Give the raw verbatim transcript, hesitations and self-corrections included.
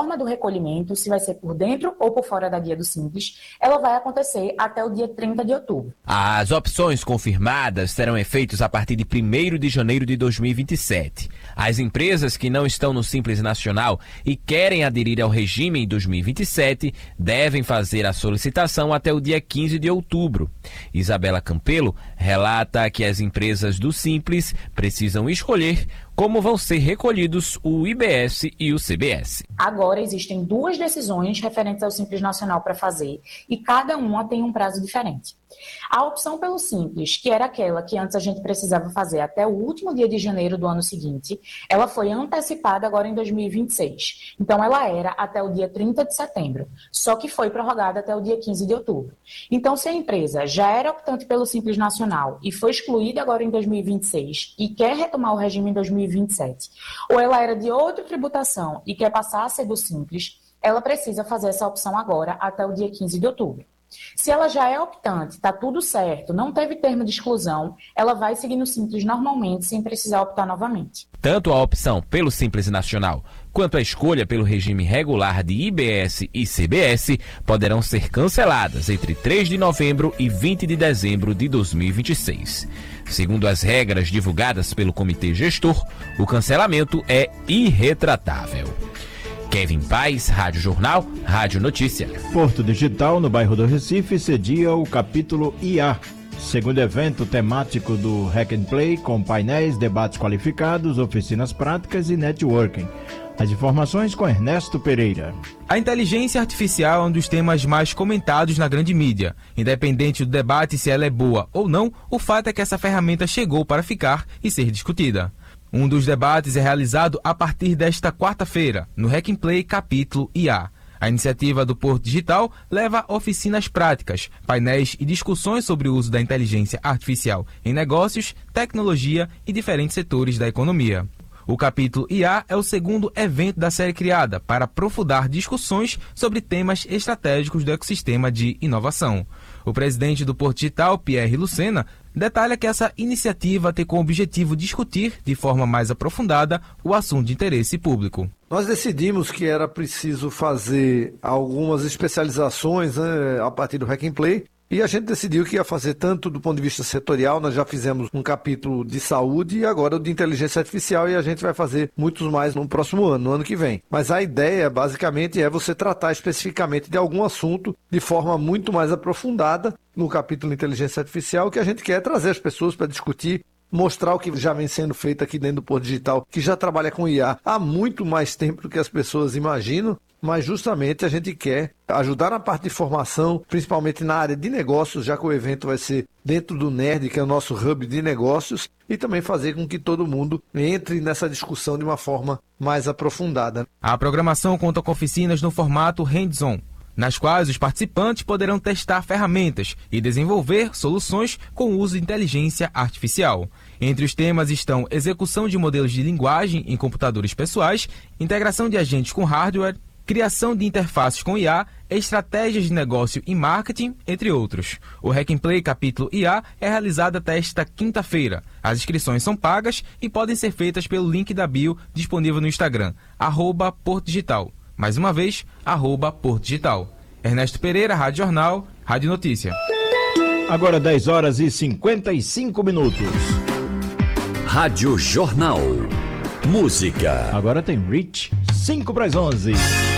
forma do recolhimento, se vai ser por dentro ou por fora da guia do Simples, ela vai acontecer até o dia trinta de outubro. As opções confirmadas terão efeitos a partir de primeiro de janeiro de dois mil e vinte e sete. As empresas que não estão no Simples Nacional e querem aderir ao regime em dois mil e vinte e sete devem fazer a solicitação até o dia quinze de outubro. Isabela Campelo relata que as empresas do Simples precisam escolher como vão ser recolhidos o I B S e o C B S. Agora existem duas decisões referentes ao Simples Nacional para fazer e cada uma tem um prazo diferente. A opção pelo Simples, que era aquela que antes a gente precisava fazer até o último dia de janeiro do ano seguinte, ela foi antecipada agora em dois mil e vinte e seis. Então ela era até o dia trinta de setembro, só que foi prorrogada até o dia quinze de outubro. Então se a empresa já era optante pelo Simples Nacional e foi excluída agora em dois mil e vinte e seis e quer retomar o regime em dois mil e vinte e sete, ou ela era de outra tributação e quer passar a ser do Simples, ela precisa fazer essa opção agora até o dia quinze de outubro. Se ela já é optante, está tudo certo, não teve termo de exclusão, ela vai seguir no Simples normalmente, sem precisar optar novamente. Tanto a opção pelo Simples Nacional quanto a escolha pelo regime regular de I B S e C B S poderão ser canceladas entre três de novembro e vinte de dezembro de dois mil e vinte e seis. Segundo as regras divulgadas pelo Comitê Gestor, o cancelamento é irretratável. Kevin Paes, Rádio Jornal, Rádio Notícia. Porto Digital, no bairro do Recife, cedia o capítulo I A, segundo evento temático do Hack and Play, com painéis, debates qualificados, oficinas práticas e networking. As informações com Ernesto Pereira. A inteligência artificial é um dos temas mais comentados na grande mídia. Independente do debate se ela é boa ou não, o fato é que essa ferramenta chegou para ficar e ser discutida. Um dos debates é realizado a partir desta quarta-feira, no Hack and Play capítulo I A. A iniciativa do Porto Digital leva oficinas práticas, painéis e discussões sobre o uso da inteligência artificial em negócios, tecnologia e diferentes setores da economia. O capítulo I A é o segundo evento da série criada para aprofundar discussões sobre temas estratégicos do ecossistema de inovação. O presidente do Porto Digital, Pierre Lucena, detalha que essa iniciativa tem como objetivo discutir de forma mais aprofundada o assunto de interesse público. Nós decidimos que era preciso fazer algumas especializações, né, a partir do Hack and Play. E a gente decidiu que ia fazer tanto do ponto de vista setorial, nós já fizemos um capítulo de saúde e agora o de inteligência artificial, e a gente vai fazer muitos mais no próximo ano, no ano que vem. Mas a ideia, basicamente, é você tratar especificamente de algum assunto de forma muito mais aprofundada no capítulo de inteligência artificial, que a gente quer trazer as pessoas para discutir, mostrar o que já vem sendo feito aqui dentro do Porto Digital, que já trabalha com I A há muito mais tempo do que as pessoas imaginam, mas justamente a gente quer ajudar na parte de formação, principalmente na área de negócios, já que o evento vai ser dentro do Nerd, que é o nosso hub de negócios, e também fazer com que todo mundo entre nessa discussão de uma forma mais aprofundada. A programação conta com oficinas no formato hands-on, nas quais os participantes poderão testar ferramentas e desenvolver soluções com o uso de inteligência artificial. Entre os temas estão execução de modelos de linguagem em computadores pessoais, integração de agentes com hardware, criação de interfaces com I A, estratégias de negócio e marketing, entre outros. O Hack and Play capítulo I A é realizado até esta quinta-feira. As inscrições são pagas e podem ser feitas pelo link da bio disponível no Instagram, arroba Porto Digital. Mais uma vez, arroba Porto Digital. Ernesto Pereira, Rádio Jornal, Rádio Notícia. Agora dez horas e cinquenta e cinco minutos. Rádio Jornal. Música. Agora tem Rich, cinco para as onze.